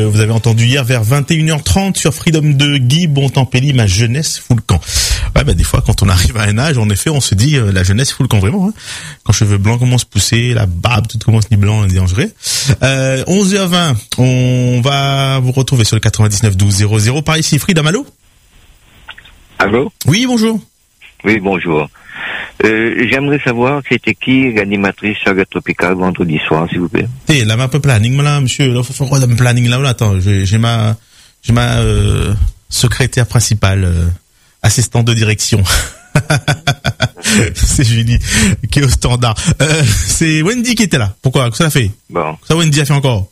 Vous avez entendu hier vers 21h30 sur Freedom de Guy Bontempelli, ma jeunesse fout le camp. Ouais, des fois, quand on arrive à un âge, en effet, on se dit, la jeunesse fout le camp vraiment, hein. Quand cheveux blancs commencent à pousser, la barbe, tout commence ni blanc, ni dangereux. 11h20, on va vous retrouver sur le 99 12 00. Par ici, Freedom, allô? Allô? Oui, bonjour. Oui, bonjour. J'aimerais savoir c'était qui l'animatrice sur le Tropical vendredi soir, s'il vous plaît. Là, ma planning, là, monsieur, là, faut quoi dans le planning, là, attends, j'ai ma secrétaire principale, assistante de direction. C'est Julie, qui est au standard. C'est Wendy qui était là. Pourquoi? Qu'est-ce qu'elle a fait? Bon. Ça, Wendy a fait encore?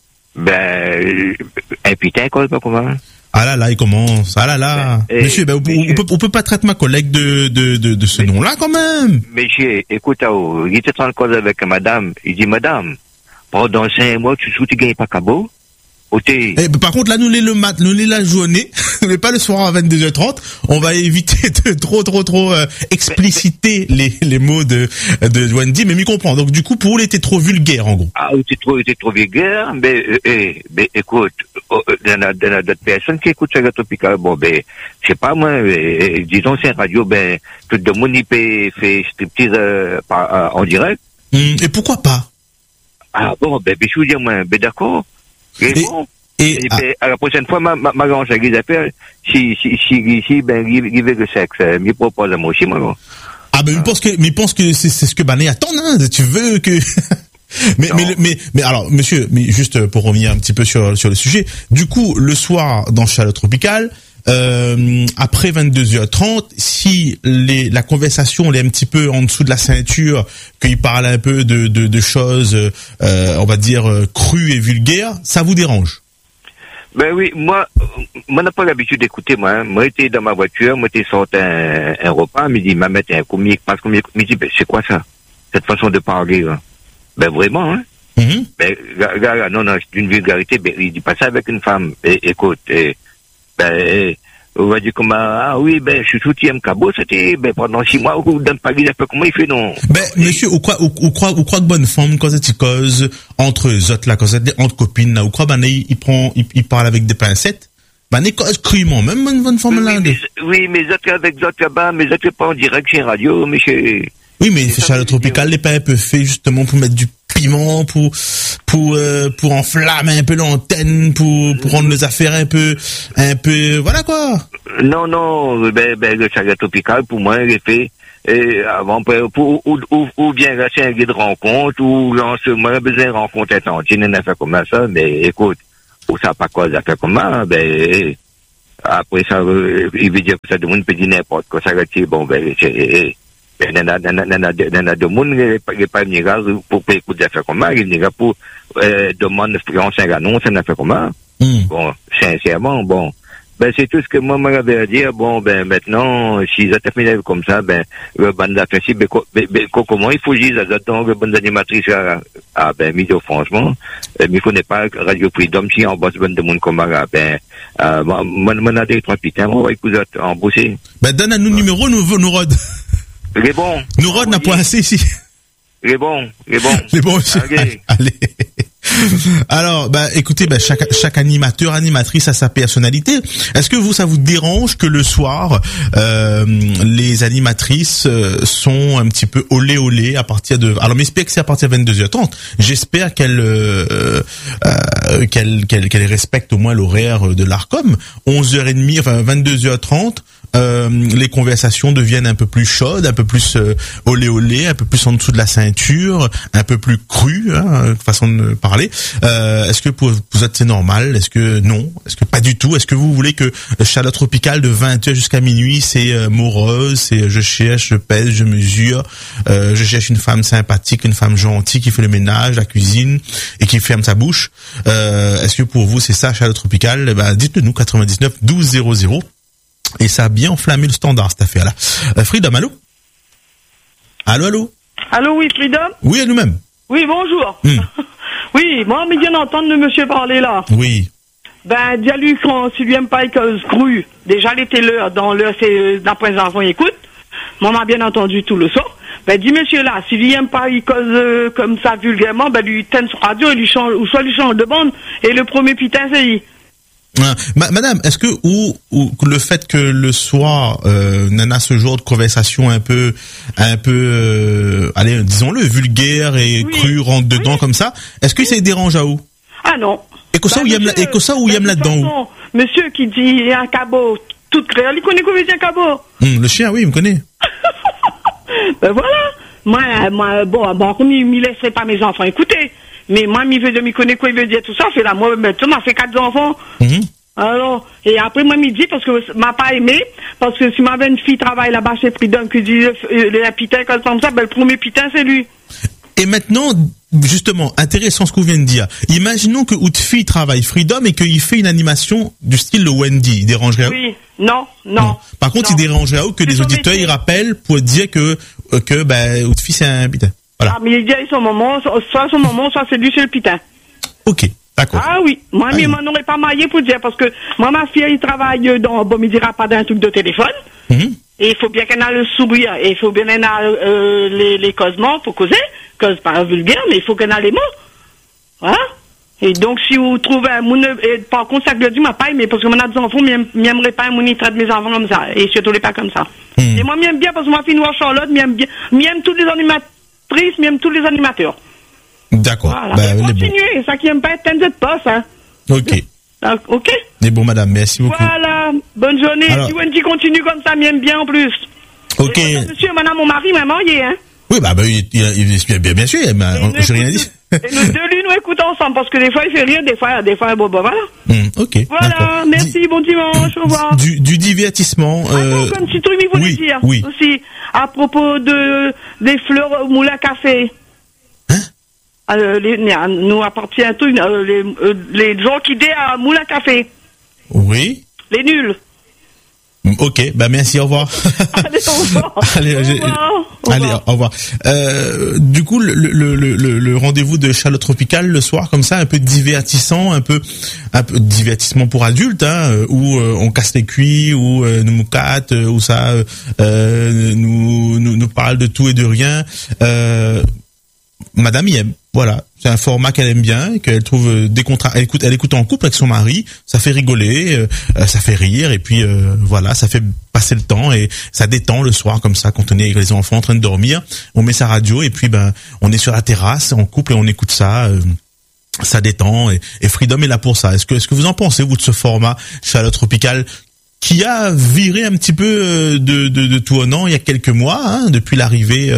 Un putain, quoi, pas comment? Ah là là, il commence. Ah là là. Monsieur, on peut pas traiter ma collègue de ce nom-là, quand même. Monsieur, écoute, il était en cause avec madame. Il dit, madame, pendant 5 mois, tu gagnes pas cabot? Par contre, là, nous l'est la journée, nous l'est pas le soir à 22h30. On va éviter de trop expliciter les mots de Wendy, mais m'y comprend. Donc, du coup, pour vous, il était trop vulgaire, en gros. Ah, il était trop vulgaire, mais écoute, il y en a d'autres personnes qui écoutent sur la Tropical. Bon, je sais pas, moi, disons, c'est une radio, tout le monde y peut faire striptease, en direct. Et pourquoi pas? Ah, bon, je veux dire, moi, d'accord. Et à la prochaine fois, ma range avec les affaires, si, il veut le sexe, me propose à moi aussi, moi. Ah, mais pense que c'est ce que Bané attend, hein. Tu veux que, mais alors, monsieur, mais juste pour revenir un petit peu sur le sujet, du coup, le soir, dans Chaleur Tropicale, après 22h30, si la conversation est un petit peu en dessous de la ceinture, qu'il parle un peu de choses, on va dire, crues et vulgaires, ça vous dérange? Oui, moi n'a pas l'habitude d'écouter, moi, hein. Moi, j'étais dans ma voiture, moi, j'étais sorti un repas, me dit, m'a mettre un comique, parce qu'on me dit, c'est quoi ça? Cette façon de parler, là? Vraiment, hein? Mm-hmm. Non, c'est une vulgarité, il dit pas ça avec une femme. Écoute, on va dire comment, je suis soutien cabot, c'était, pendant 6 mois, ou dans Paris, un peu comment il fait, non? Monsieur, ou quoi que bonne femme, quand c'est cause, entre eux autres, là, quand c'est entre copines, là, ou quoi, il parle avec des pincettes, il cause crûment, même une bonne femme, là. Oui, mais autres avec d'autres là-bas, mais autres pas en direct chez radio, monsieur. Oui, mais c'est Chaleur Tropicale, les pains un peu faits, justement, pour mettre du piment, pour enflammer un peu l'antenne, pour rendre les affaires un peu, voilà quoi. Non, le Chaleur Tropicale, pour moi, il est fait, avant, ou bien c'est un guide de rencontre, ou moi, besoin de rencontre intentine, une affaire comme ça, mais écoute, ou ça pas quoi, affaire comme ça, après ça, il veut dire que ça demande peut dire n'importe quoi, ça retire, il y en a de monde qui n'est pas venu pour écouter des affaires comme ça, il est pour demander un annonce, une affaire comme ça. Bon, sincèrement, c'est tout ce que moi m'avais à dire. Maintenant, si ça te fait comme ça, le bande d'affaires, comment il faut dire, donc, le bande animatrice, Mido, franchement, il faut pas Radio Freedom, si on bosse bande de monde comme ça, moi, a des 3 pitins, on va écouter, en bosser. Donne à nous numéro, nous rod. Les bons. Nous rod n'a pas assez ici. Les bons. Les bons, monsieur. Okay. Allez. Alors, écoutez, chaque animatrice a sa personnalité. Est-ce que ça vous dérange que le soir, les animatrices sont un petit peu olé à partir de... Alors, j'espère que c'est à partir de 22h30. J'espère qu'elles respectent au moins l'horaire de l'Arcom. 11h30, enfin 22h30. Les conversations deviennent un peu plus chaudes, un peu plus olé, un peu plus en dessous de la ceinture, un peu plus crues, hein, façon de parler. Est-ce que pour vous êtes c'est normal? Est-ce que non? Est-ce que pas du tout? Est-ce que vous voulez que Chaleur Tropicale de 20h jusqu'à minuit, c'est morose, c'est je cherche, je pèse, je mesure, je cherche une femme sympathique, une femme gentille qui fait le ménage, la cuisine et qui ferme sa bouche. Est-ce que pour vous c'est ça Chaleur Tropicale? Dites-le nous 99 12 00. Et ça a bien enflammé le standard, cette affaire-là. Freedom, allô? Allô? Allô, oui, Freedom? Oui, à nous-mêmes. Oui, bonjour. Oui, moi, mais bien entendre le monsieur parler là. Oui. Dis-lui quand s'il lui aime pas, il cause cru. Déjà, il était l'heure, dans l'heure, c'est dans point d'enfant, écoute. Moi, m'a bien entendu tout le son. Dis monsieur là, s'il lui aime pas, il cause comme ça vulgairement, lui tenne son radio et lui change, ou soit lui change de bande, et le premier putain, c'est lui. Madame, est-ce que ou le fait que le soir Nana ce genre de conversation un peu allez disons-le vulgaire et cru rentre dedans comme ça, est-ce que ça les dérange à où? Ah non. Et que ça où il aime là-dedans? Monsieur qui dit un cabot tout créole, il connaît quoi veut dire un cabot? Le chien, oui, il me connaît. Ben voilà. Moi bon comme il me laisserait pas mes enfants écouter. Mais moi, il connaît quoi il veut dire tout ça. C'est là, moi, maintenant, m'a fait 4 enfants. Alors, et après, moi, il dit, parce que m'a pas aimé, parce que si m'avait une fille travaille là-bas chez Freedom, qui dit, le pitin, comme ça, ben, le premier pitin, c'est lui. Et maintenant, justement, intéressant ce que vous venez de dire. Imaginons que votre fille travaille Freedom et qu'il fait une animation du style de Wendy. Il dérangerait à vous? Oui. Non. Par contre, il dérangerait à vous que des auditeurs, ils rappellent pour dire que, ben, votre fille, c'est un pitin. Voilà. Ah, mais il dit son moment, soit c'est lui, c'est le pitin. Ok, d'accord. Ah oui, moi, mais m'en aurais pas marié pour dire, parce que moi, ma fille, elle travaille dans, bon, il dira pas d'un truc de téléphone. Et il faut bien qu'elle ait le sourire, et il faut bien qu'elle ait les causements pour causer, cause pas vulgaire, mais il faut qu'elle ait les mots. Voilà. Et donc, si vous trouvez un moun, et par contre, ça que je dis, m'a pas aimé, parce que moi, des enfants, m'aimerait pas un moun, il traite mes enfants comme ça, et surtout les pas comme ça. Et moi, m'aime bien, parce que moi, fille noire Charlotte, m'aime bien, m'aime tous les même tous les animateurs. D'accord. Voilà. Ben, continuez, ça qui aime pas être tête pas, ça. Ok. Ok. Mais bon, madame, merci beaucoup. Voilà. Bonne journée. Alors, si Wendy continue comme ça, m'aime bien en plus. Ok. Et monsieur, madame, mon mari m'a marié, hein. Oui, bien sûr, j'ai rien dit. Et nous deux, lui, nous écoutons ensemble, parce que des fois, il fait rire, des fois, bon, voilà. Ok. Voilà, merci, bon dimanche, au revoir. Du divertissement. Attends, comme si tout le monde voulait dire. Oui. Aussi, à propos des fleurs au moulin à café. Nous appartient tout, les gens qui dé à moulin à café. Oui. Les nuls. Ok, merci, au revoir. Allez, au revoir. Allez, au revoir. Du coup, le rendez-vous de Charlotte Tropical le soir, comme ça, un peu divertissant, un peu divertissement pour adultes, où on casse les cuits, où nous moucate, où ça nous parle de tout et de rien. Madame y aime. Voilà, c'est un format qu'elle aime bien, qu'elle trouve elle écoute en couple avec son mari, ça fait rigoler, ça fait rire, et puis voilà, ça fait passer le temps et ça détend le soir comme ça quand on est avec les enfants en train de dormir. On met sa radio et puis on est sur la terrasse en couple et on écoute ça. Ça détend et Freedom est là pour ça. Est-ce que vous en pensez, vous, de ce format Charlotte Tropical qui a viré un petit peu de tout au an il y a quelques mois, depuis l'arrivée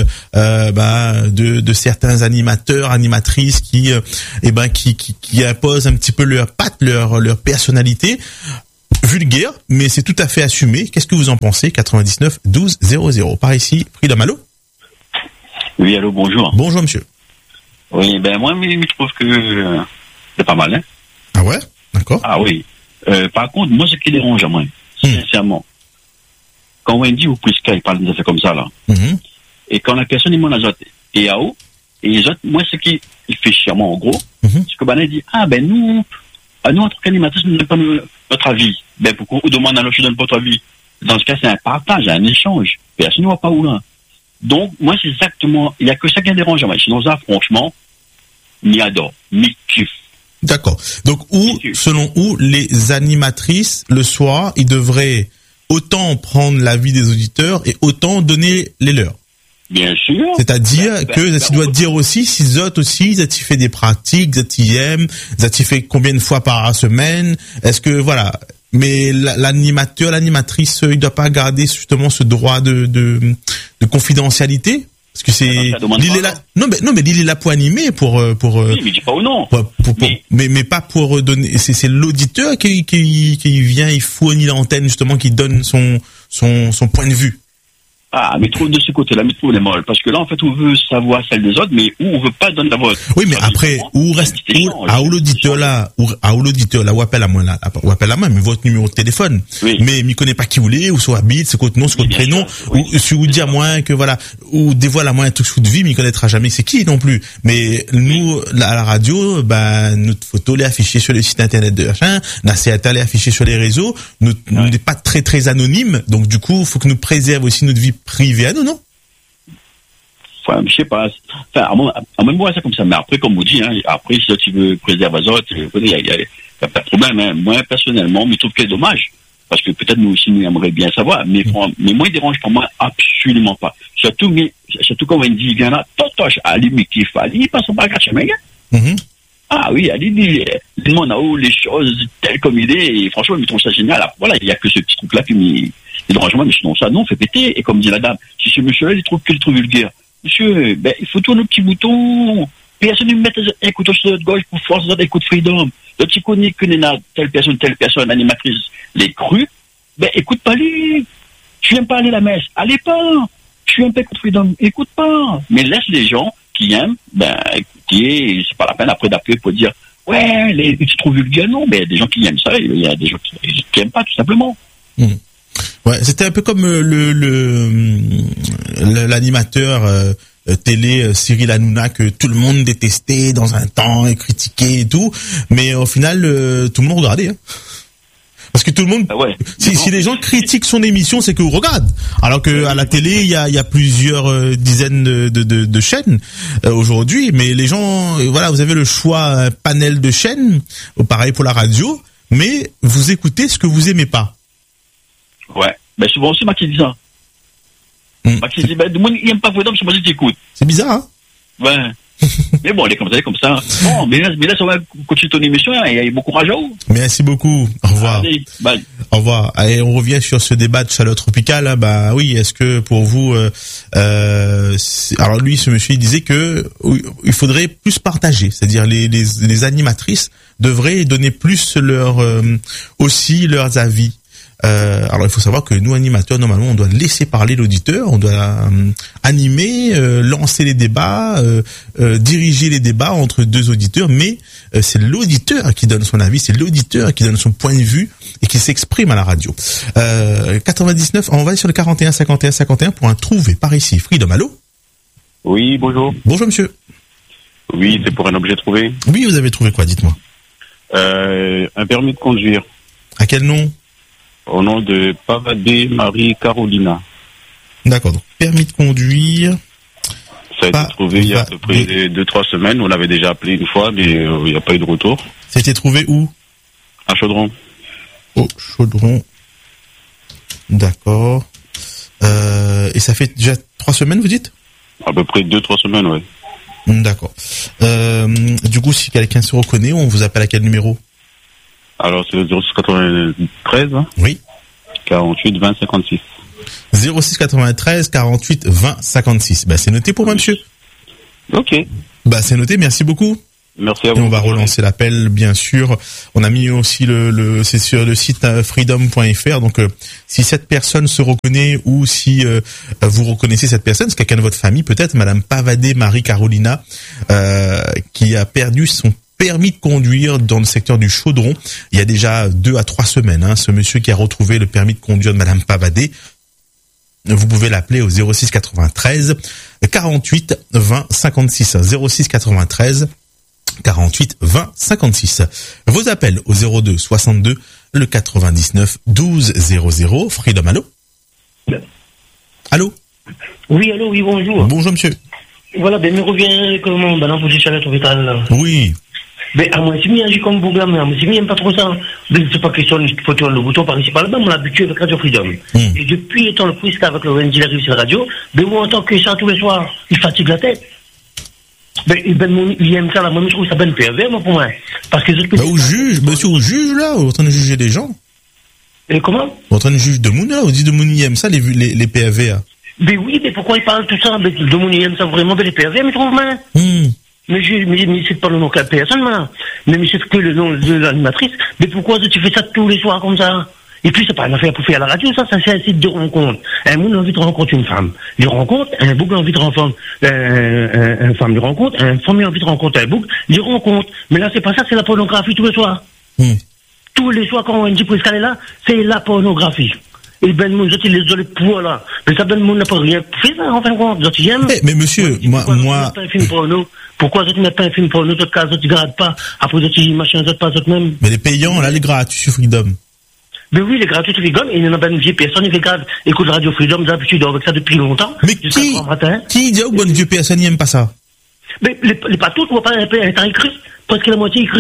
de certains animateurs, animatrices qui imposent un petit peu leur patte, leur personnalité vulgaire, mais c'est tout à fait assumé. Qu'est-ce que vous en pensez? 99 12 00 par ici. Freedom, allô? Oui, allô, bonjour. Bonjour, monsieur. Oui, moi, je trouve que c'est pas mal, hein. Ah ouais? D'accord. Ah oui. Par contre, moi, ce qui dérange à moi, sincèrement, quand Wendy ou Prisca, ils parlent des affaires comme ça, là, et quand la personne, il m'en a jeté, et à haut, et les autres, moi, ce qui fait chier, moi, en gros, c'est que, il dit, nous, en tant qu'animatrice, nous ne donnons pas notre avis. Pourquoi on demande à l'autre, je donne pas votre avis? Dans ce cas, c'est un partage, un échange. Personne ne voit pas où, là. Donc, moi, c'est exactement, il n'y a que ça qui me dérange à moi. Sinon, ça, franchement, m'y adore, m'y kiffe. D'accord. Donc, selon les animatrices, le soir, ils devraient autant prendre l'avis des auditeurs et autant donner les leurs. Bien sûr. C'est-à-dire que ça doit dire aussi si Zot aussi, Zot fait des pratiques, Zot aime, Zot fait combien de fois par semaine. Est-ce que, voilà. Mais l'animateur, l'animatrice, il doit pas garder justement ce droit de confidentialité? Parce que c'est l'île est là. Non mais l'île est là pour animer oui, mais dis pas ou non. Mais pas pour donner. C'est l'auditeur qui vient, il fournit l'antenne justement, qui donne son point de vue. Ah, mais trop de ce côté-là, mais trop les molles. Parce que là, en fait, on veut savoir celle des autres, mais où on veut pas donner la voix. Oui, mais après, où l'auditeur là, où appelle à moi là, ou appelle à moi, mais votre numéro de téléphone. Oui. Mais m'y connaît pas qui vous l'est, ou son habite, c'est votre nom, c'est votre prénom, ou si vous dit à moi que voilà, ou dévoile à moi un truc de vie, m'y connaîtra jamais c'est qui non plus. Mais nous, à la radio, notre photo l'est affichée sur le site internet de Hachin, Nasseata l'est affichée sur les réseaux, nous n'est pas très très anonyme, donc du coup, faut que nous préserve aussi notre vie privée à nous, non? Enfin, je sais pas. Enfin, à moi, ça comme ça. Mais après, comme vous dites, après, si tu veux préserver les autres, il Il n'y a pas de problème, hein. Moi, personnellement, je trouve que c'est dommage. Parce que peut-être nous aussi, nous aimerions bien savoir. Mais moi, il dérange pour moi absolument pas. Surtout quand on dit, il vient là, totoche, Ali, mais qui fait, il passe par la chemin, Ah oui, Ali dit, le monde a où les choses telles comme il est, et franchement, il me trouve ça génial. Alors, voilà, il n'y a que ce petit truc-là qui me dérange moi, mais sinon, ça, non, fait péter. Et comme dit la dame, si ce monsieur-là, il trouve qu'il est trop vulgaire, monsieur, ben, il faut tourner le petit bouton. Personne ne met un couteau sur notre gauche pour forcer un coup de freedom. Donc, tu connais que telle personne, animatrice, les crus, ben, écoute pas lui. Tu aimes pas aller à la messe, allez pas. Tu aimes pas coup de freedom, écoute pas. Mais laisse les gens qui aiment, ben, c'est pas la peine après d'appeler pour dire, ouais, tu trouves vulgaire, non, mais il y a des gens qui aiment ça, il y a des gens qui aiment pas, tout simplement. Ouais, c'était un peu comme l'animateur, télé Cyril Hanouna que tout le monde détestait dans un temps et critiquait et tout, mais au final tout le monde regardait, hein. Parce que tout le monde, si les gens critiquent son émission, c'est que vous regardez. Alors que à la télé, il y a plusieurs dizaines de chaînes aujourd'hui, mais les gens, voilà, vous avez le choix, un panel de chaînes, pareil pour la radio, mais vous écoutez ce que vous aimez pas. Ouais, mais souvent aussi moi qui dis ça. Moi qui dis, ben, il n'aime pas Freedom, c'est moi qui t'écoute. C'est bizarre, hein? Ouais. Mais bon, il est comme ça. Bon, mais là, ça va continuer ton émission, hein, et bon courage à vous. Merci beaucoup. Au revoir. Allez, bye. Au revoir. Allez, on revient sur ce débat de chaleur tropicale, hein. Bah oui, est-ce que pour vous, alors lui, ce monsieur, il disait que il faudrait plus partager, c'est-à-dire les animatrices devraient donner plus aussi leurs avis. Alors il faut savoir que nous animateurs, normalement, on doit laisser parler l'auditeur, on doit animer, lancer les débats, diriger les débats entre deux auditeurs, mais c'est l'auditeur qui donne son avis, c'est l'auditeur qui donne son point de vue et qui s'exprime à la radio. 99, on va aller sur le 41 51 51 pour un trouvé par ici. Freedom, allô? Oui, bonjour. Bonjour monsieur. Oui, c'est pour un objet trouvé. Oui, vous avez trouvé quoi, dites-moi? Un permis de conduire. À quel nom? Au nom de Pavadé Marie Carolina. D'accord, donc permis de conduire. Ça a été trouvé il y a à peu près 2-3 semaines. On l'avait déjà appelé une fois, mais il n'y a pas eu de retour. C'était trouvé où? À Chaudron. Au Chaudron. D'accord. Et ça fait déjà 3 semaines, vous dites? À peu près 2-3 semaines, ouais. D'accord. Du coup, si quelqu'un se reconnaît, on vous appelle à quel numéro? Alors, c'est le 0693. Hein, oui. 48 20 56. 0693 48 20 56. Bah, c'est noté pour moi, monsieur. Ok. Bah, c'est noté. Merci beaucoup. Merci à vous. Et on va relancer l'appel, bien sûr. On a mis aussi c'est sur le site freedom.fr. Donc, si cette personne se reconnaît ou si vous reconnaissez cette personne, c'est quelqu'un de votre famille, peut-être, Madame Pavadé Marie Carolina, qui a perdu son permis de conduire dans le secteur du Chaudron. Il y a déjà 2 à 3 semaines, hein, ce monsieur qui a retrouvé le permis de conduire de Madame Pavadé. Vous pouvez l'appeler au 06 93 48 20 56. 06 93 48 20 56. Vos appels au 02 62 le 99 12 00. Freedom, allô? Allô? Oui, allô, oui, bonjour. Bonjour, monsieur. Voilà, ben, me revient comment, ben, pour chaleur tropicale, là. Oui. Ben, à moi, c'est mis agir comme Bougla, mais à moi, c'est mis, pas trop ça. Ben, c'est pas question de photo le bouton par ici, par là-bas, on l'a habitué avec Radio Freedom. Et depuis étant le plus qu'avec le Wendy, il arrive sur la radio, ben, moi, en tant que ça, tous les soirs, il fatigue la tête. Ben, il aime ça, là, moi, je trouve ça ben pervers, moi, pour moi. Parce que ben, au juge, monsieur, au juge, là, vous êtes en train de juger les gens. Et comment? Vous êtes en train de juger de Moon, là, vous dites de Moon, il aime ça, les PAV, là. Ben oui, mais pourquoi il parle tout ça? Ben, de Moon, il aime ça vraiment, ben, les PAV, mais trouve, moi. Mais c'est pas le nom de la personne, là. Mais c'est que le nom de l'animatrice. Mais pourquoi tu fais ça tous les soirs comme ça? Et puis, c'est pas une affaire pour faire à la radio, ça c'est un site de rencontre. Un monde a envie de rencontrer une femme. Il rencontre, un bouc a envie de rencontrer, une femme, il rencontre, un femme a envie de rencontrer un bouc, il rencontre. Mais là, c'est pas ça, c'est la pornographie tous les soirs. Tous les soirs, quand on dit Priscal est là, c'est la pornographie. Et ben, nous, il les a les poids, là. Mais ça, ben, nous, n'a pas rien fait, ça, en fin de compte. Mais monsieur, moi. Pourquoi tu mets pas un film porno, d'autres cas, tu gardes pas, après, tu machin, d'autres pas, d'autres même. Mais les payants, là, les gratuits sur Freedom. Mais oui, les gratuits sur Freedom, et il n'y en a pas une vieille personne, il regarde, écoute Radio Freedom, d'habitude, avec ça depuis longtemps. Mais qui dit que bonne vieux personne n'aime pas ça? Mais, les pas toutes, on va pas, un temps écrit, presque la moitié écrit.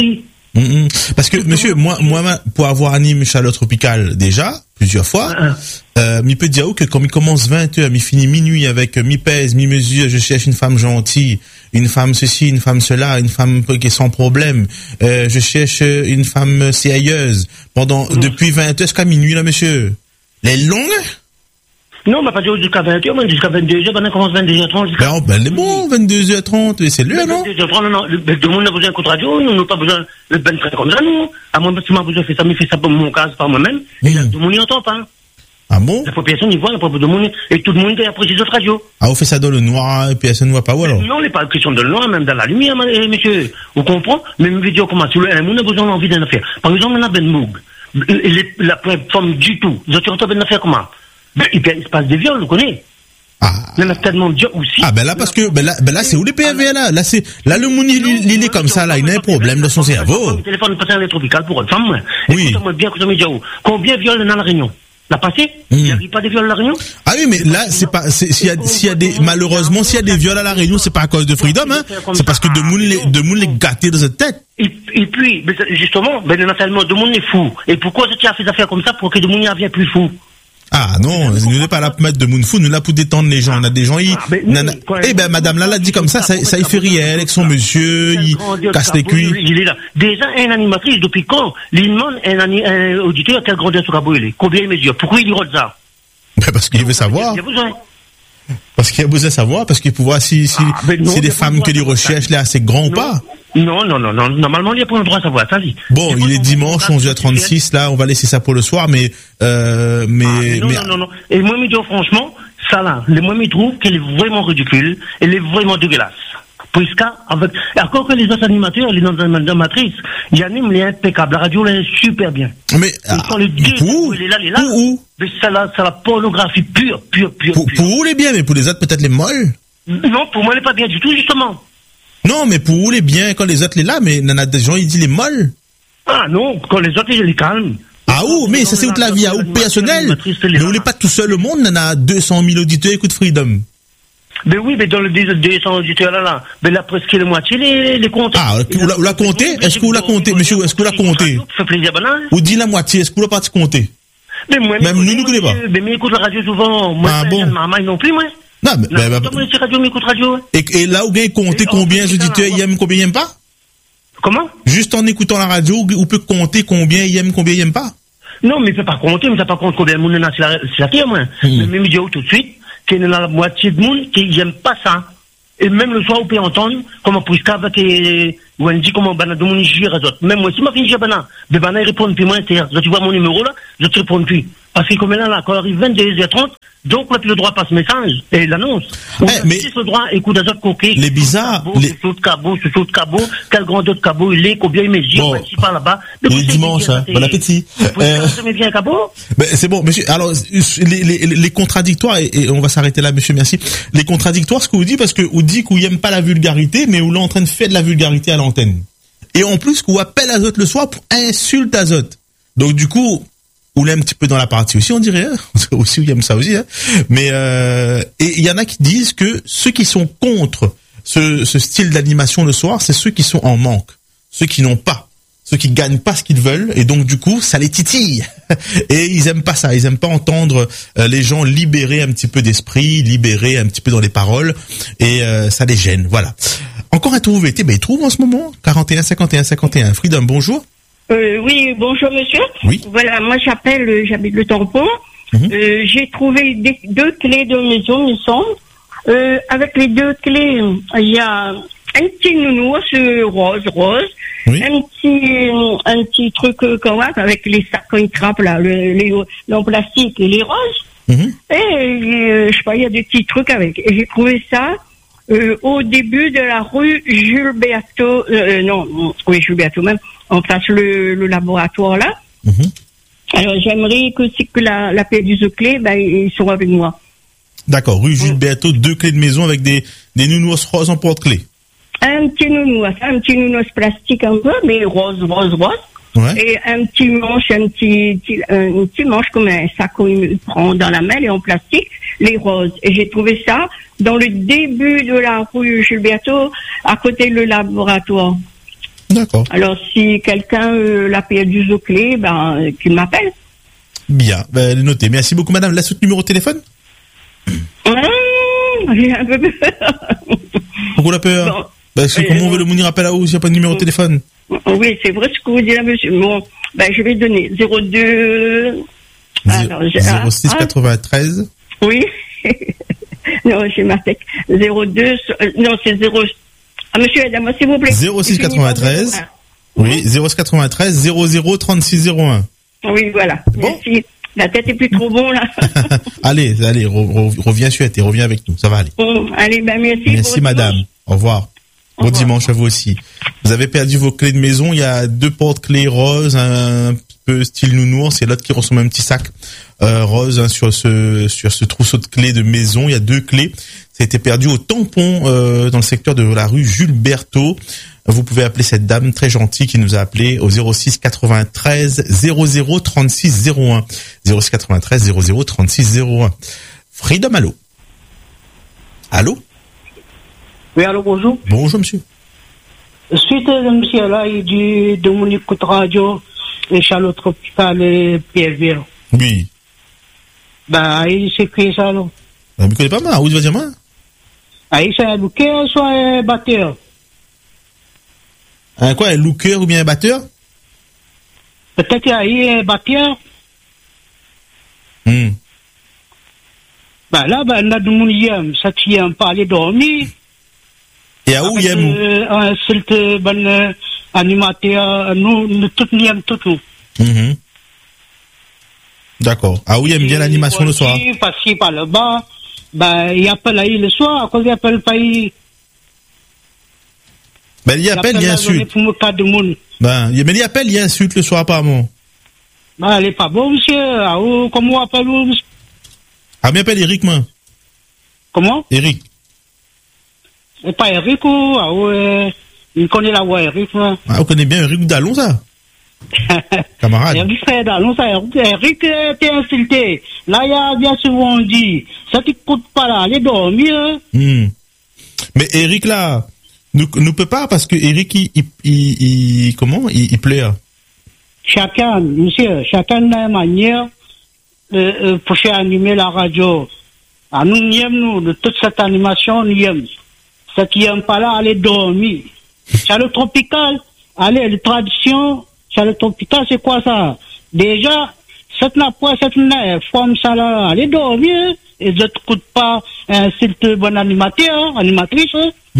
Parce que, monsieur, moi, pour avoir animé Chaleur Tropicale déjà, plusieurs fois, mi peut dire que quand il commence 20h, mi finit minuit avec mi pèse, mi mesure, je cherche une femme gentille, une femme ceci, une femme cela, une femme qui est sans problème, je cherche une femme sérieuse, depuis 20h jusqu'à minuit, là, monsieur. Les longues? Non, mais pas jusqu'à 20h, mais jusqu'à 22h, on commence 22h30. Ben, c'est bon, 22h30, c'est lui, non? 22h30, non, tout le monde a besoin d'un contre radio, nous n'avons pas besoin de ben frère comme ça, nous. À moi, si moi, besoin de faire ça, mais fait ça pour mon cas, par moi-même, et là, tout le monde n'y entend pas. Ah bon? La population n'y voit, la population de monde, et tout le monde est après les autres radios. Ah, vous faites ça dans le noir, et personne ne voit pas, ou alors? Non, il n'est pas question de le noir, même dans la lumière, monsieur. Vous comprenez? Même vidéo comment, si le monde a besoin d'envie d'une affaire. Par exemple, on a Ben Moog. La plateforme du tout. Vous entendez une affaire comment? Il se passe des viols, vous connaissez? Ah. Il y en a tellement de gens aussi. Ah, ben là, parce que, là, c'est où les PV, là? Là, le monde, il est comme ça, là, il a un problème dans son cerveau. Le téléphone passe à l'air tropical pour une femme, moi. Oui. Écoutez-moi bien, combien de viols dans la Réunion? La passé? Il n'y a pas de viols à la Réunion? Ah oui, mais là, s'il y a des, malheureusement, s'il y a des viols à la Réunion, c'est pas à cause de Freedom, hein. C'est parce que de monde les gâtés dans cette tête. Et puis, justement, il y en a tellement, de monde est fou. Et pourquoi tu as fait des affaires comme ça pour que de monde y vienne plus fou? Ah non, nous n'est pas là pour mettre de monde fou, nous là pour détendre les gens. On a des gens, madame là dit comme ça il fait rire avec son monsieur, il casse les cuits. Il est là. Déjà, une animatrice, depuis quand, il demande un auditeur à quelle grandeur ce cabot il est? Combien il mesure? Pourquoi il dit ça? Parce qu'il veut savoir. Parce qu'il a besoin de savoir, parce qu'il peut voir si des femmes que les recherches là assez grand ou pas. Non. Normalement, il n'y a pas le droit de savoir, ça dit. Bon, il est dimanche, 11h36, là, on va laisser ça pour le soir, mais. Non. Et moi, je dis franchement, ça là, moi, je trouve qu'elle est vraiment ridicule, elle est vraiment dégueulasse. Puisque, encore que les autres animateurs, les animatrices, ils animent les impeccables. La radio, elle est super bien. Mais, où? Mais c'est la pornographie pure. Pour où les bien, mais pour les autres, peut-être les molles? Non, pour moi, elle n'est pas bien du tout, justement. Non, mais pour où les bien, quand les autres les là, mais il y en a des gens, ils disent les molles. Ah non, quand les autres, ils les calment. Ah où, mais ça c'est où la vie, à où personnel. Ne voulez pas tout seul le monde, il y en a 200 000 auditeurs, écoute Freedom. Mais oui, mais dans le 200 auditeurs là, mais là presque la moitié les comptes. Ah, vous la comptez? Est-ce que vous la comptez, monsieur? Est-ce que vous la comptez? Ça fait plaisir, banal. Ou dit la moitié, est-ce que vous la partie compter? Mais moi, même nous ne connaissons pas. Mais écoute la radio souvent. Moi, maman non plus, moi. Non, mais radio, m'écoute radio. Et là, vous avez compté combien d'auditeurs ils aiment, combien ils n'aiment pas? Comment? Juste en écoutant la radio, vous pouvez compter combien ils aiment, combien ils n'aiment pas? Non, mais il ne peut pas compter, mais ça pas compte combien de monde est sur la terre, moi. Mais même dit tout de suite, qu'il y a la moitié de monde qui n'aime pas ça. Et même le soir, vous pouvez entendre comment Prisca avec Wendy, comment Bana de mon gire à d'autres. Même moi, si ma fille Bana, de Bana répond plus moi, c'est-à-dire, tu vois mon numéro là, je te réponds plus. Parce que comme là, quand arrive 22h30, donc on n'a plus le droit de passer message et l'annonce. Mais le droit, écoute à autres coquets. Les bizarres. Ce saut de cabot, quel grandeur de cabot il est, combien il mesure, si par là-bas. Les dimanches, hein. Bon appétit. Bien un cabot? C'est bon, monsieur. Alors, les contradictoires, et on va s'arrêter là, monsieur, merci. Les contradictoires, ce que vous dites, parce que vous dites que vous n'aimez pas la vulgarité, mais vous l'êtes en train de faire de la vulgarité à l'antenne. Et en plus, que vous appelez Azote le soir pour insulte Azote. Donc, du coup, ou là un petit peu dans la partie aussi, on dirait, hein. Aussi, il aime ça aussi, hein. Mais et il y en a qui disent que ceux qui sont contre ce style d'animation le soir, c'est ceux qui sont en manque, ceux qui n'ont pas, ceux qui gagnent pas ce qu'ils veulent, et donc du coup, ça les titille. Et ils aiment pas ça, ils aiment pas entendre les gens libérer un petit peu d'esprit, libérer un petit peu dans les paroles, et ça les gêne, voilà. Encore un trouvé, il trouve en ce moment 41 51 51. Freedom, bonjour. Oui, bonjour monsieur. Oui. Voilà, moi j'habite le Tampon. J'ai trouvé deux clés de maison, il me semble. Avec les deux clés, il y a un petit nounours rose. Oui. Un petit truc quand même avec les sacs quand ils trappent là, en plastique et les roses. Et je sais pas, il y a des petits trucs avec. Et j'ai trouvé ça au début de la rue Jules Béato. Jules Béato même. On place le laboratoire là. Alors j'aimerais que la paire du clé, ils sont avec moi. D'accord, rue Jules Béato, 2 clés de maison avec des nounours roses en porte-clés. Un petit nounours plastique un peu, mais rose. Ouais. Et un petit manche comme un sac qu'on prend dans la main et en plastique, les roses. Et j'ai trouvé ça dans le début de la rue Jules Béato, à côté du laboratoire. D'accord. Alors, si quelqu'un l'a perdu aux clés, qu'il m'appelle. Bien, notez. Merci beaucoup, madame. Laisse votre numéro de téléphone. J'ai un peu peur. Pourquoi la peur? Bon. Parce que comment on veut le Mounir appelle à où s'il n'y a pas de numéro de téléphone? Oui, c'est vrai ce que vous dites là, monsieur. Bon, je vais donner 02... 06 93. Oui. Non, j'ai ma tête. 02... Non, c'est 0... Ah, monsieur, aidez-moi, s'il vous plaît. 06 93. Oui, 06 93 00 36 01. Oui, voilà. Bon. Merci. La tête est plus trop bon, là. allez, reviens suite et reviens avec nous. Ça va aller. Allez, merci. Merci, madame. Au revoir. Bon dimanche à vous aussi. Vous avez perdu vos clés de maison. Il y a 2 porte-clés roses, un peu style nounours. C'est l'autre qui ressemble à un petit sac rose sur ce trousseau de clés de maison. Il y a 2 clés. Ça a été perdu au tampon dans le secteur de la rue Jules Berthaud. Vous pouvez appeler cette dame très gentille qui nous a appelé au 06 93 00 36 01. 06 93 00 36 01. Freedom, allô? Allô? Oui, allô, bonjour. Bonjour, monsieur. Suite à monsieur là, il dit de mon écoute radio, et Charlotte Tropical et Pierreville. Oui. Il s'est créé ça, là. Mais connais pas moi, où tu vas dire moi? Il s'est un looker, soit un batteur. Quoi, un looker ou bien un batteur? Peut-être qu'il y a eu un batteur. Là, on a de mon yam, ça qui aime pas aller dormir. Et à où il aime? Un seul bon animateur, nous tous nous aimons tout. D'accord. Ah oui, il aime bien l'animation le soir. Passer par le bas, il appelle là le soir, à cause il appelle pas. Il appelle, il insulte. Mais il appelle, il insulte le soir apparemment. Elle est pas bon, monsieur. Comment on appelle vous? Ah, mais appelle Eric, moi. Comment? Eric. C'est pas Eric ou il connaît la voix Eric, moi. On connaît bien Eric Dallon, ça. Camarade. Eric Dallon, ça. Eric, t'es insulté. Là, il y a bien souvent dit, ça t'écoute pas là, allez dormir. Mais Eric, là, nous peut pas, parce que Eric, il pleure. Chacun a une manière pour faire animer la radio. Nous aimons, de toute cette animation, nous aimons. Ceux qui n'aiment pas là, allez dormir. Charlotte Tropical, allez, les traditions, Charlotte Tropical, c'est quoi ça? Déjà, cette forme ça là, allez dormir, et je ne t'écoute pas un style bon animateur, animatrice.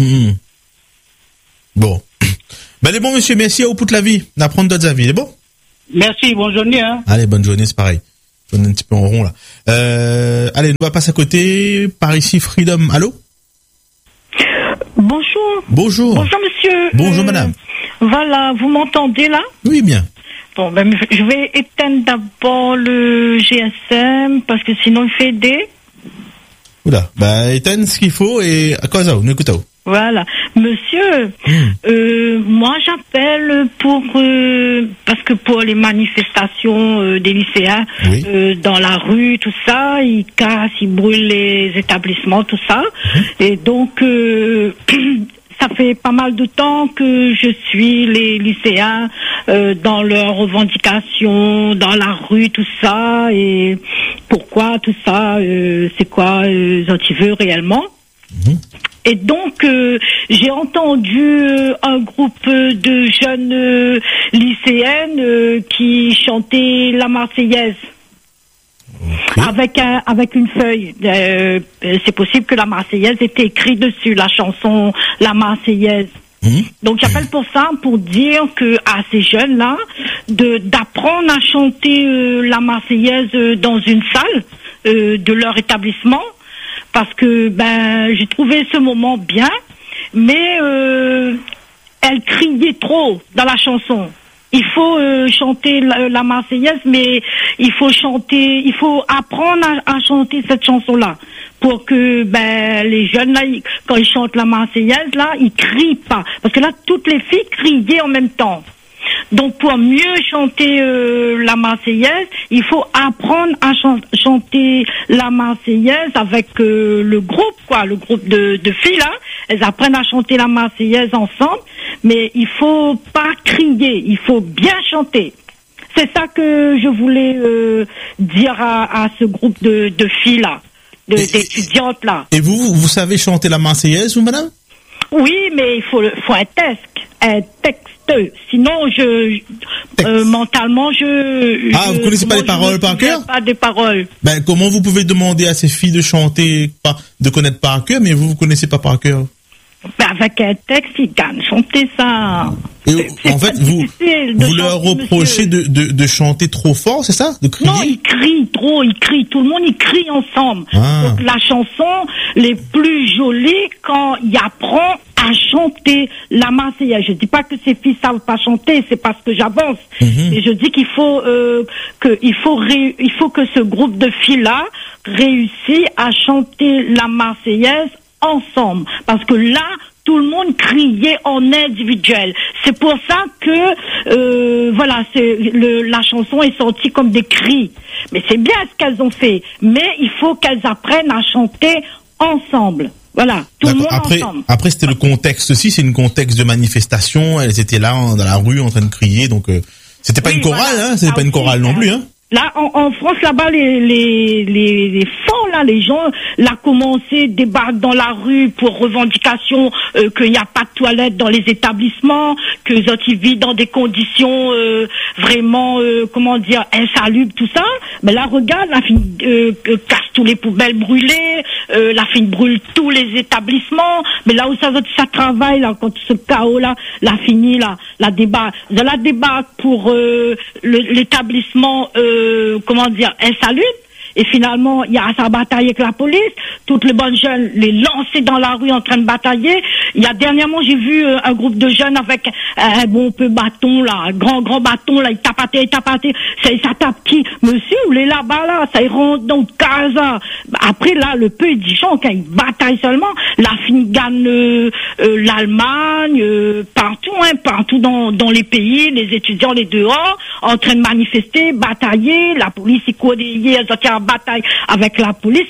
Bon. Les bons, monsieur, merci à vous pour toute la vie, d'apprendre d'autres avis, c'est bon? Merci, bonne journée, hein. Allez, bonne journée, c'est pareil. On est un petit peu en rond, là. Allez, on va passer à côté, par ici, Freedom, allô? Bonjour. Bonjour. Bonjour, monsieur. Bonjour, madame. Voilà, vous m'entendez là? Oui, bien. Bon, je vais éteindre d'abord le GSM parce que sinon il fait des... Oula, éteindre ce qu'il faut et à quoi ça, on écoute à vous. Voilà. Monsieur, moi j'appelle parce que pour les manifestations des lycéens dans la rue, tout ça, ils cassent, ils brûlent les établissements, tout ça. Et donc, ça fait pas mal de temps que je suis les lycéens dans leurs revendications, dans la rue, tout ça. Et pourquoi tout ça, c'est quoi ils veulent réellement. Et donc, j'ai entendu un groupe de jeunes lycéennes qui chantaient la Marseillaise avec une feuille. C'est possible que la Marseillaise était écrite dessus, la chanson la Marseillaise. Donc j'appelle pour ça, pour dire que à ces jeunes-là d'apprendre à chanter la Marseillaise dans une salle de leur établissement. Parce que j'ai trouvé ce moment bien, mais elle criait trop dans la chanson. Il faut chanter la Marseillaise, mais il faut apprendre à chanter cette chanson-là pour que les jeunes là, quand ils chantent la Marseillaise là, ils crient pas, parce que là toutes les filles criaient en même temps. Donc pour mieux chanter la Marseillaise, il faut apprendre à chanter la Marseillaise avec le groupe, le groupe de filles là. Elles apprennent à chanter la Marseillaise ensemble, mais il faut pas crier, il faut bien chanter. C'est ça que je voulais dire à ce groupe de filles là, d'étudiantes là. Et vous savez chanter la Marseillaise, vous, madame? Oui, mais il faut un texte. Sinon, mentalement, vous connaissez pas les paroles par cœur? Pas des paroles. Ben, comment vous pouvez demander à ces filles de chanter, de connaître par cœur, mais vous connaissez pas par cœur? Ben, avec un texte, ils gagnent chanter ça. Et en fait, vous leur reprochez de chanter trop fort, c'est ça? De crier? Non, ils crient trop, tout le monde, ils crie ensemble. Donc, la chanson les plus jolies quand ils apprennent à chanter la Marseillaise. Je dis pas que ces filles savent pas chanter, c'est parce que j'avance. Et je dis qu'il faut que ce groupe de filles-là réussisse à chanter la Marseillaise ensemble. Parce que là, tout le monde criait en individuel. C'est pour ça que, la chanson est sortie comme des cris. Mais c'est bien ce qu'elles ont fait. Mais il faut qu'elles apprennent à chanter ensemble. Voilà, tout le monde ensemble. Après, c'était le contexte aussi, c'est un contexte de manifestation. Elles étaient là, dans la rue, en train de crier. Donc, c'était pas une chorale, hein. C'était pas une chorale non plus, hein. Là, en France, là-bas, les fonds, là, les gens, là, commencé, débarquent dans la rue pour revendication, qu'il n'y a pas de toilettes dans les établissements, que les autres, ils vivent dans des conditions, vraiment, insalubres, tout ça. Mais là, regarde, la fille, casse tous les poubelles brûlées, la fille brûle tous les établissements. Mais là où ça travaille, là, quand ce chaos-là, la fini, là, la débat pour, l'établissement, insalubre. Et finalement, il y a sa bataille avec la police. Toutes les bonnes jeunes, les lancer dans la rue en train de batailler. Dernièrement, j'ai vu un groupe de jeunes avec un bon peu bâton, là, un grand bâton, là, ils tapaient. Ça tape qui? Monsieur, vous les là-bas, là, ça y rentre dans le casa. Après, là, le peu, il dit, quand ils bataillent seulement, la fille gagne l'Allemagne, partout dans les pays, les étudiants, les dehors, en train de manifester, batailler, la police, ils courent des bataille avec la police.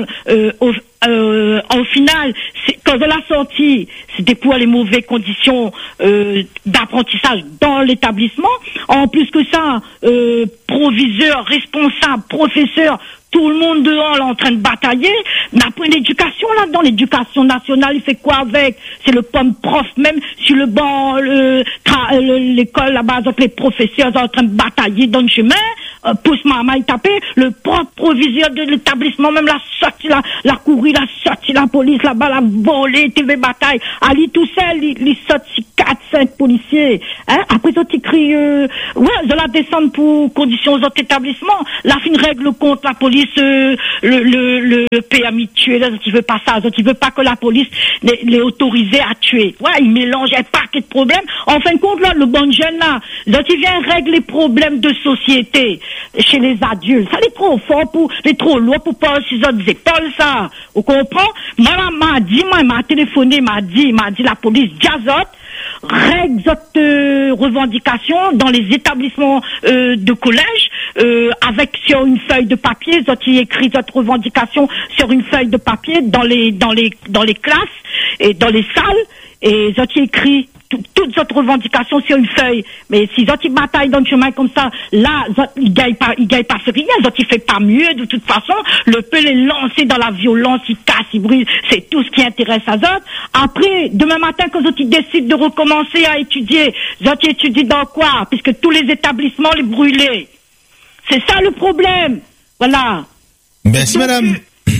En final, quand elle a sorti, c'était pour les mauvaises conditions d'apprentissage dans l'établissement. En plus que ça, proviseur, responsable, professeur, tout le monde dehors là en train de batailler. Mais après l'éducation là, dans l'éducation nationale, il fait quoi avec? C'est le pomme prof même sur le banc, l'école là-bas, les professeurs sont en train de batailler dans le chemin. Pousse maman, il tapait. Le propre proviseur de l'établissement même l'a sorti, la couru, l'a sorti la police là-bas, l'a volé, TV bataille. Ali tout seul, il sorti 4-5 policiers. Hein? Après ça, il crie, de la descendre pour conditions aux autres établissements. La fin règle contre la police, le PMI tué, là, qui veut pas ça, qui veut pas que la police les autorise à tuer. Ouais, il mélange un paquet de problèmes. En fin de compte, là, le bon jeune, là, il vient régler les problèmes de société chez les adultes. Ça, il est trop fort il est trop lourd pour pas sur autres écoles, ça. Vous comprenez? Il m'a téléphoné, il m'a dit, la police Jazot, règle votre revendication dans les établissements de collège, avec sur une feuille de papier, ils écrit votre revendication sur une feuille de papier dans les classes et dans les salles, et ils écrit toutes autres revendications sur une feuille. Mais si ils bataillent dans le chemin comme ça, là, ils gagnent pas rien, ils fait pas mieux, de toute façon, le peut les lancer dans la violence, ils cassent, ils brisent, c'est tout ce qui intéresse à eux. Après, demain matin, quand ils décident de recommencer à étudier, ils étudient dans quoi? Puisque tous les établissements les brûlés. C'est ça le problème. Voilà. Merci, madame.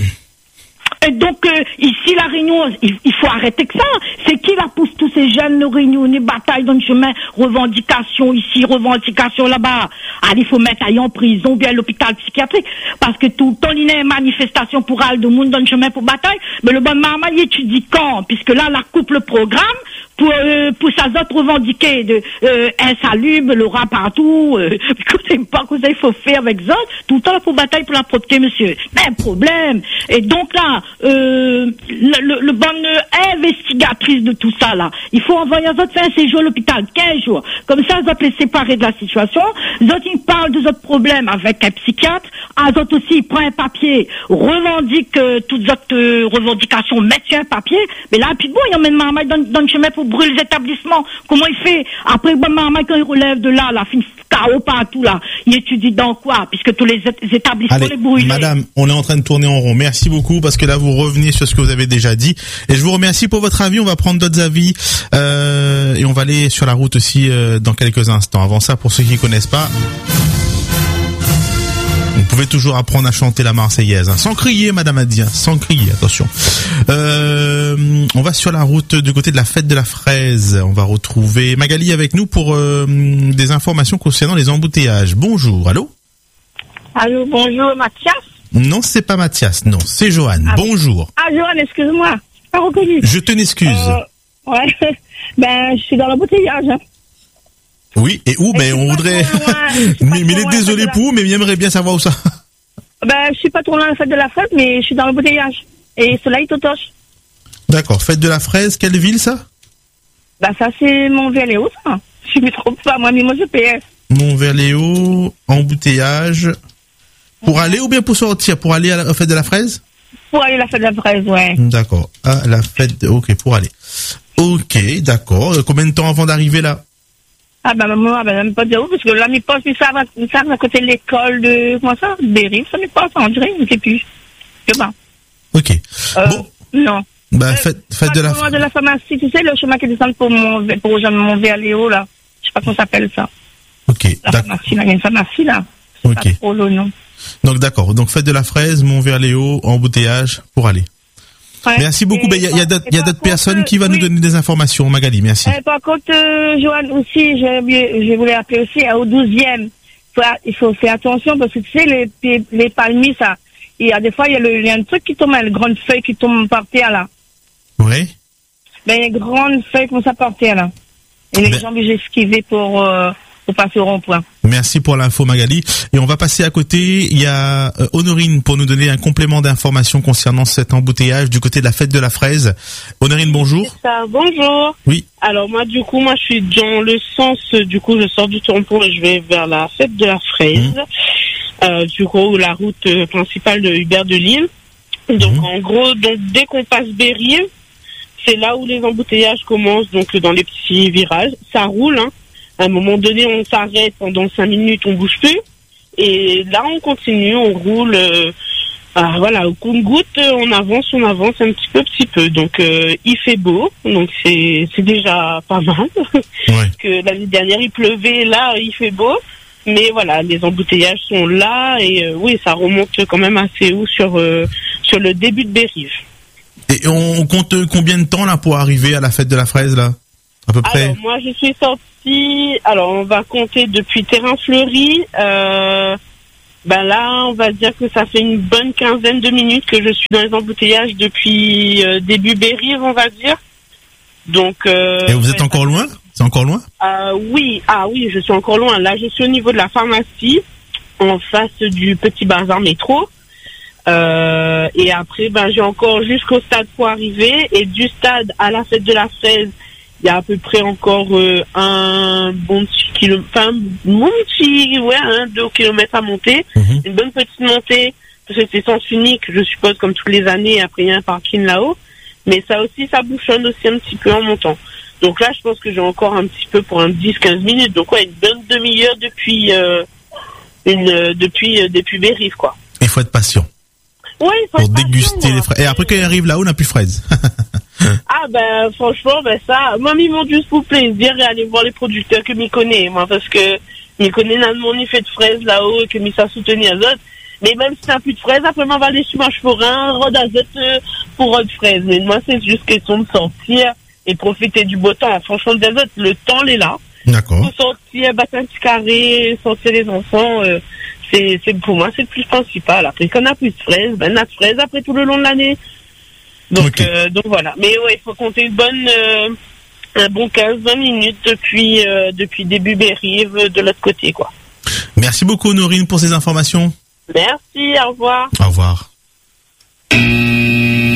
Et donc, ici, la Réunion, il faut arrêter que ça. C'est qui la pousse tous ces jeunes, le Réunion, les batailles dans le chemin, revendication ici, revendication là-bas. Allez, il faut mettre ailleurs en prison, bien à l'hôpital psychiatrique. Parce que tout le temps, il y a une manifestation pour aller de monde dans le chemin pour bataille. Mais le bon maman, il étudie quand? Puisque là, la coupe le programme pour sa autres revendiquer de insalubre, le rat partout. Écoutez pas que ça il faut faire avec ça. Tout le temps, là, pour bataille pour la propreté, monsieur. Mais un problème. Et donc là, le bonne investigatrice de tout ça, là. Il faut envoyer aux autres faire un séjour à l'hôpital, 15 jours. Comme ça, ils autres les séparer de la situation. Les autres, ils parlent de autres problèmes avec un psychiatre. Les autres aussi, ils prennent un papier, revendiquent toutes autres revendications, mettent sur un papier. Mais là, puis bon, il emmène Marmaille dans le chemin pour brûler les établissements. Comment il fait? Après, bon, Marmaille, quand il relève de là, fin KO partout, là, il étudie dans quoi? Puisque tous les établissements les brûlent. Madame, on est en train de tourner en rond. Merci beaucoup parce que là, vous revenez sur ce que vous avez déjà dit. Et je vous remercie pour votre avis. On va prendre d'autres avis. Et on va aller sur la route aussi dans quelques instants. Avant ça, pour ceux qui ne connaissent pas, vous pouvez toujours apprendre à chanter la Marseillaise, hein. Sans crier, Madame a dit, hein. Sans crier, attention. On va sur la route du côté de la fête de la fraise. On va retrouver Magali avec nous pour des informations concernant les embouteillages. Bonjour, allô? Allô, bonjour, Mathias? Non, c'est pas Mathias, non, c'est Johan. Bonjour. Ah, Johan, excuse-moi, pas reconnu. Je te n'excuse. Ouais, ben, je suis dans l'embouteillage, hein. Oui, et où? Ben, on voudrait... mais il est désolé pour vous, mais il aimerait bien savoir où ça. Ben, je suis pas trop loin de la fête de la fraise, mais je suis dans l'embouteillage. Et Soleil Totoche. D'accord, fête de la fraise, quelle ville ça? Ben, ça, c'est Montverléo, ça. Je me trompe pas, moi, mais mon GPS. Montverléo, embouteillage. Pour aller ou bien pour sortir? Pour aller à la fête de la fraise? Pour aller à la fête de la fraise, ouais. D'accord, à la fête, ok, pour aller. Ok, d'accord. Combien de temps avant d'arriver là? Ah ben maman, même pas dire où, parce que là mes poches, ils savent à côté de l'école de comment ça, Berry, ça mes poches, on dirait, je sais plus. Je sais pas. Ok. Bon. Non. Bah fête de la de la pharmacie, tu sais, le chemin qui descend pour Montverléo là. Je sais pas comment ça s'appelle ça. Ok. La pharmacie, là, il y a une pharmacie là. Ok. Pas trop le nom. Donc d'accord. Donc fête de la fraise, Montverléo, embouteillage pour aller. Ouais. Merci beaucoup. Il y a d'autres personnes qui vont nous donner des informations. Magali, merci. Par contre, Joanne, aussi, je voulais appeler aussi au 12e. Il faut faire attention parce que tu sais, les palmiers, ça, il y a des fois, il y a un truc qui tombe, une grande feuille qui tombe par terre, là. Oui. Ben, il y a une grande feuille comme ça par terre, là. Et les gens obligés d'esquiver pour passer au rond-point. Merci pour l'info, Magali. Et on va passer à côté. Il y a Honorine pour nous donner un complément d'information concernant cet embouteillage du côté de la fête de la fraise. Honorine, bonjour. C'est ça, bonjour. Oui. Alors moi, du coup, je suis dans le sens, du coup, je sors du tampon et je vais vers la fête de la fraise. Du coup, la route principale de Hubert de Lille. Donc, en gros, dès qu'on passe Berry, c'est là où les embouteillages commencent, donc dans les petits virages. Ça roule, hein. À un moment donné, on s'arrête pendant 5 minutes, on bouge plus. Et là, on continue, on roule. Voilà, au compte-goutte, on avance un petit peu. Donc, il fait beau, donc c'est déjà pas mal. Ouais. Que l'année dernière, il pleuvait, là, il fait beau. Mais voilà, les embouteillages sont là et oui, ça remonte quand même assez haut sur le début de Berry. Et on compte combien de temps là pour arriver à la fête de la fraise là? À peu près. Alors moi je suis sortie, alors on va compter depuis Terrain Fleuri, là on va dire que ça fait une bonne quinzaine de minutes que je suis dans les embouteillages depuis début Berry, on va dire. Donc et vous êtes encore loin? C'est encore loin? Oui, je suis encore loin. Là je suis au niveau de la pharmacie, en face du petit bazar métro. Et après j'ai encore jusqu'au stade pour arriver, et du stade à la fête de la fraise il y a à peu près encore un bon petit kilomètre, enfin, 2 kilomètres à monter, une bonne petite montée, parce que c'est sens unique, je suppose, comme toutes les années, après il y a un parking là-haut, mais ça aussi, ça bouchonne aussi un petit peu en montant. Donc là, je pense que j'ai encore un petit peu pour un 10-15 minutes, donc ouais, une bonne demi-heure depuis Berry, quoi. Il faut être patient. Oui, pour déguster les fraises. Et après, quand il arrive là-haut, on n'a plus de fraises. Franchement, ça, moi, ils m'ont juste pour plaisir et aller voir les producteurs que m'y connais, moi, parce que m'y connais dans mon effet de fraises là-haut et que m'y ça soutenir les autres. Mais même si t'as plus de fraises, après, m'en va aller sur Marcheforin, rod azot pour rod fraises. Mais moi, c'est juste question de sortir et profiter du beau temps. Franchement, des autres, le temps, il est là. D'accord. Faut sortir, battre un petit carré, sortir les enfants, c'est pour moi, c'est le plus principal. Après, quand on a plus de fraises, on a de fraises après tout le long de l'année. Donc, donc voilà. Mais ouais, il faut compter un bon 15-20 minutes depuis début Berry de l'autre côté, quoi. Merci beaucoup, Honorine, pour ces informations. Merci, au revoir. Au revoir.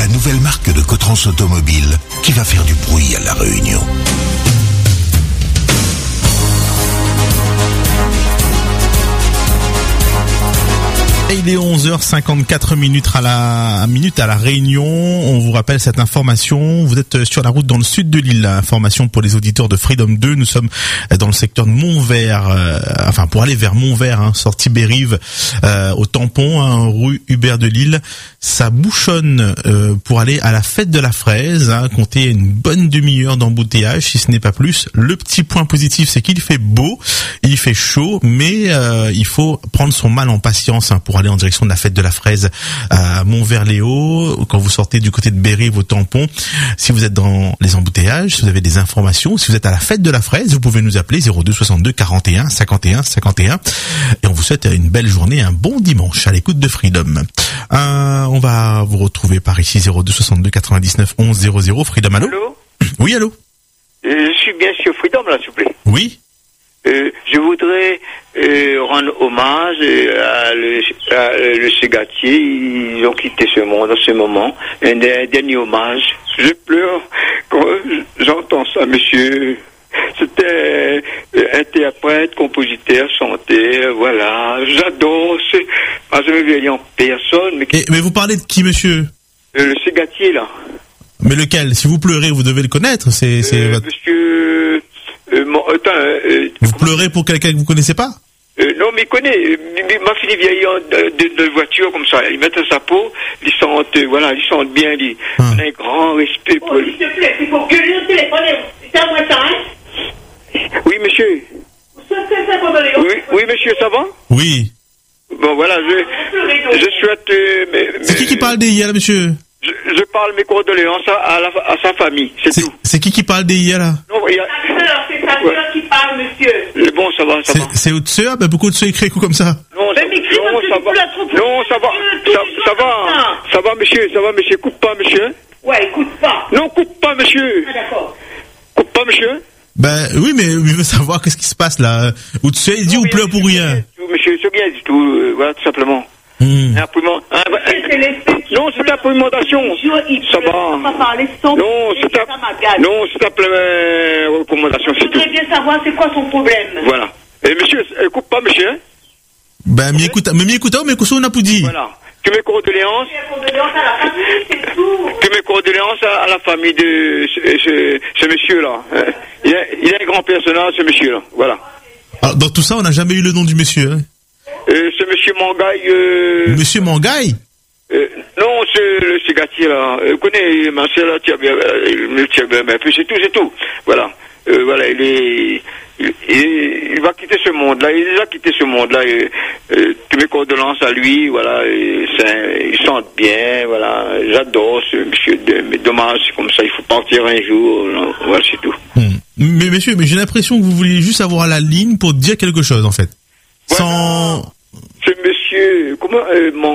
la nouvelle marque de Cotrans Automobile qui va faire du bruit à La Réunion. Il est 11h54 à la Réunion. On vous rappelle cette information. Vous êtes sur la route dans le sud de l'île. Information pour les auditeurs de Freedom 2. Nous sommes dans le secteur de Montvert, pour aller vers Montvert, sortie Bérive, au tampon, rue Hubert de Lille. Ça bouchonne pour aller à la fête de la fraise. Comptez une bonne demi-heure d'embouteillage, si ce n'est pas plus. Le petit point positif, c'est qu'il fait beau, il fait chaud, mais il faut prendre son mal en patience pour aller en direction de la fête de la fraise à Montvert-Léo. Quand vous sortez du côté de Bérive au tampon, si vous êtes dans les embouteillages, si vous avez des informations, si vous êtes à la fête de la fraise, vous pouvez nous appeler 02 62 41 51 51 et on vous souhaite une belle journée, un bon dimanche à l'écoute de Freedom. On va vous retrouver par ici 02 62 99 11 00. Freedom, allô? Allô? Oui, allô? Je suis bien sur Freedom, là, s'il vous plaît. Oui. Je voudrais rendre hommage à le Ségatier. Ils ont quitté ce monde en ce moment. Un dernier hommage. Je pleure quand j'entends ça, monsieur. C'était interprète, compositeur, chanteur, voilà. J'adore. Je me verrai en personne. Mais vous parlez de qui, monsieur? Le Ségatier, là. Mais lequel? Si vous pleurez, vous devez le connaître. C'est votre... Monsieur... vous pleurez pour quelqu'un que vous connaissez pas? Non, mais il connaît. Ma fille vieillit de voiture comme ça. Ils mettent sa peau, ils sentent bien. On a un grand respect pour lui. S'il te plaît, il faut gueuler au téléphone. C'est à moi ça, hein? Oui, monsieur. Oui, monsieur, ça va? Oui. Bon, voilà, je souhaite... C'est qui parle d'IA, là, monsieur? Je parle mes condoléances à sa famille, c'est tout. C'est qui parle d'IA, là? Non, il y a... C'est sa sœur qui parle, monsieur. Bon, ça va. C'est votre sœur? Ben, beaucoup de sœurs écrivent comme ça. Non, ça va, monsieur, coupe pas, monsieur. Ouais, coupe pas. Non, coupe pas, monsieur. Ah, d'accord. Coupe pas, monsieur. Ben, oui, mais il veut savoir qu'est-ce qui se passe, là. Ou tu sais, il dit ou pleure pour rien. Monsieur, c'est bien du tout, voilà, tout simplement. Non, c'est implémentation. Ça va. Non, c'est recommandation, c'est tout. Je voudrais bien savoir c'est quoi son problème. Voilà. Et monsieur, coupe pas, monsieur. Ben, m'y écoute, mais qu'on n'a pas dit. Voilà. Que mes condoléances. À la famille, c'est tout. Que mes condoléances à la famille de ce monsieur-là. Il est un grand personnage, ce monsieur-là. Voilà. Alors, dans tout ça, on n'a jamais eu le nom du monsieur, hein? C'est monsieur Mangaï. Monsieur Mangaï? Non, c'est le Ségatier, là. Vous connaissez, ma soeur, là, c'est tout. Voilà. Voilà, il va quitter ce monde-là. Il a déjà quitté ce monde-là. Tous mes condoléances à lui, voilà. Il sent bien, voilà. J'adore ce monsieur. Mais dommage, c'est comme ça. Il faut partir un jour. Non, voilà, c'est tout. Mais monsieur, j'ai l'impression que vous vouliez juste avoir la ligne pour dire quelque chose, en fait. Voilà. Ce monsieur, comment...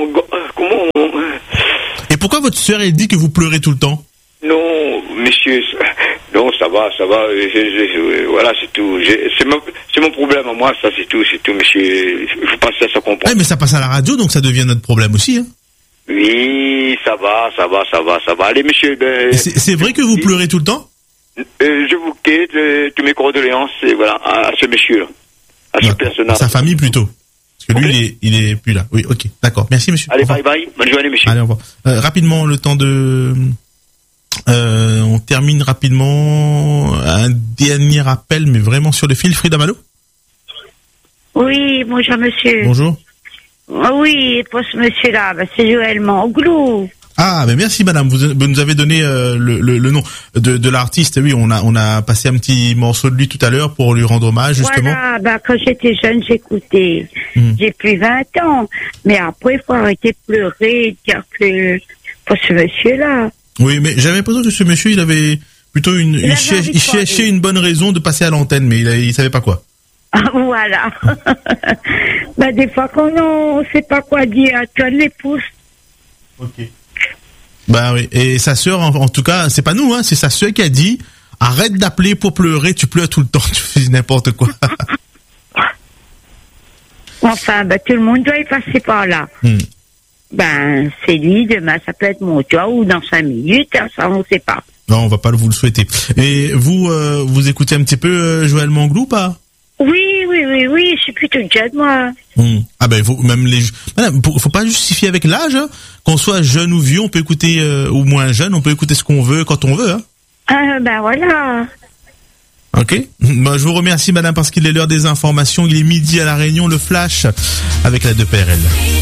Et pourquoi votre sœur, elle dit que vous pleurez tout le temps? Non, monsieur, non, ça va, voilà, c'est tout. C'est mon problème à moi, ça, c'est tout, monsieur. Il faut passer à ça comprendre. Ouais, mais ça passe à la radio, donc ça devient notre problème aussi, hein. Oui, ça va. Allez, monsieur, c'est vrai que vous pleurez tout le temps? Je vous quitte, tous mes condoléances, voilà, à ce monsieur-là. À ce personnage. Sa famille, plutôt. Parce que lui, il est plus là. Oui, ok, d'accord. Merci, monsieur. Allez, bye. Bonne journée, monsieur. Allez, au revoir. Rapidement, le temps de... on termine rapidement un dernier appel, mais vraiment sur le fil. Frida Malo? Oui, bonjour, monsieur. Bonjour. Oui, pour ce monsieur-là, c'est Joël Manglou. Ah, mais merci madame, vous nous avez donné le nom de l'artiste. Oui, on a passé un petit morceau de lui tout à l'heure pour lui rendre hommage, justement. Voilà, quand j'étais jeune, j'écoutais. J'ai plus 20 ans. Mais après, il faut arrêter de pleurer, dire que pour ce monsieur-là. Oui, mais j'avais l'impression que ce monsieur, il avait plutôt il cherchait une bonne raison de passer à l'antenne, mais il savait pas quoi. Voilà. Des fois, quand on sait pas quoi dire, tu as les pouces. Ok. Bah oui, et sa sœur, en tout cas, c'est pas nous, hein, c'est sa sœur qui a dit « Arrête d'appeler pour pleurer, tu pleures tout le temps, tu fais n'importe quoi. » Enfin, tout le monde doit y passer par là. c'est lui, demain, ça peut être mon toit ou dans 5 minutes, hein, ça, on sait pas. Non, on va pas vous le souhaiter. Et vous, vous écoutez un petit peu Joël Manglou, pas? Oui, je suis plutôt jeune, moi. Ah ben, faut pas justifier avec l'âge, hein. Qu'on soit jeune ou vieux, on peut écouter, ou moins jeune, on peut écouter ce qu'on veut, quand on veut, hein. Voilà. Ok. Je vous remercie, madame, parce qu'il est l'heure des informations. Il est midi à La Réunion, le flash avec la 2PRL.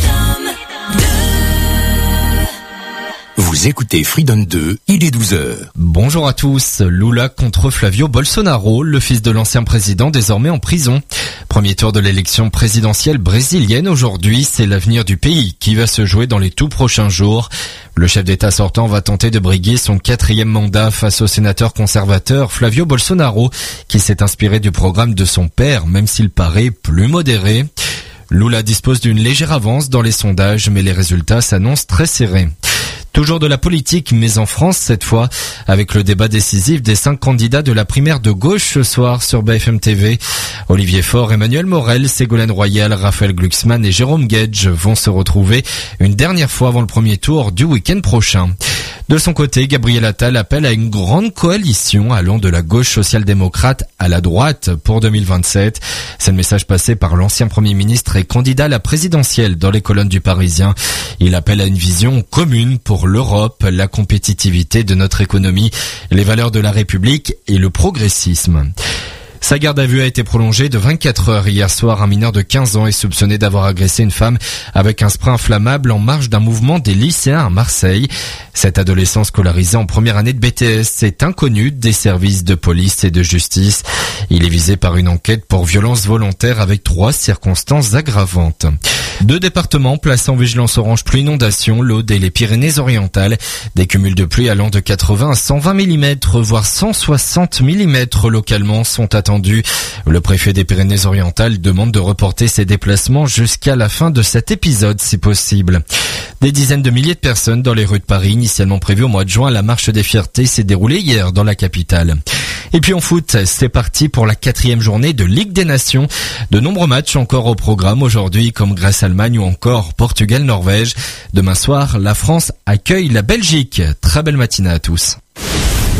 Vous écoutez Freedom 2, il est 12h. Bonjour à tous. Lula contre Flavio Bolsonaro, le fils de l'ancien président désormais en prison. Premier tour de l'élection présidentielle brésilienne aujourd'hui, c'est l'avenir du pays qui va se jouer dans les tout prochains jours. Le chef d'État sortant va tenter de briguer son 4e mandat face au sénateur conservateur Flavio Bolsonaro, qui s'est inspiré du programme de son père, même s'il paraît plus modéré. Lula dispose d'une légère avance dans les sondages, mais les résultats s'annoncent très serrés. Toujours de la politique, mais en France cette fois, avec le débat décisif des 5 candidats de la primaire de gauche ce soir sur BFM TV. Olivier Faure, Emmanuel Morel, Ségolène Royal, Raphaël Glucksmann et Jérôme Guedj vont se retrouver une dernière fois avant le premier tour du week-end prochain. De son côté, Gabriel Attal appelle à une grande coalition allant de la gauche social-démocrate à la droite pour 2027. C'est le message passé par l'ancien Premier ministre et candidat à la présidentielle dans les colonnes du Parisien. Il appelle à une vision commune pour l'Europe, la compétitivité de notre économie, les valeurs de la République et le progressisme. Sa garde à vue a été prolongée de 24 heures hier soir. Un mineur de 15 ans est soupçonné d'avoir agressé une femme avec un spray inflammable en marge d'un mouvement des lycéens à Marseille. Cet adolescent scolarisé en première année de BTS est inconnu des services de police et de justice. Il est visé par une enquête pour violence volontaire avec 3 circonstances aggravantes. 2 départements placés en vigilance orange pluie inondation, l'Aude et les Pyrénées-Orientales. Des cumuls de pluie allant de 80 à 120 mm, voire 160 mm localement sont attendus. Le préfet des Pyrénées-Orientales demande de reporter ses déplacements jusqu'à la fin de cet épisode si possible. Des dizaines de milliers de personnes dans les rues de Paris, initialement prévues au mois de juin. La marche des fiertés s'est déroulée hier dans la capitale. Et puis en foot, c'est parti pour la 4e journée de Ligue des Nations. De nombreux matchs encore au programme aujourd'hui, comme Grèce-Allemagne ou encore Portugal-Norvège. Demain soir, la France accueille la Belgique. Très belle matinée à tous.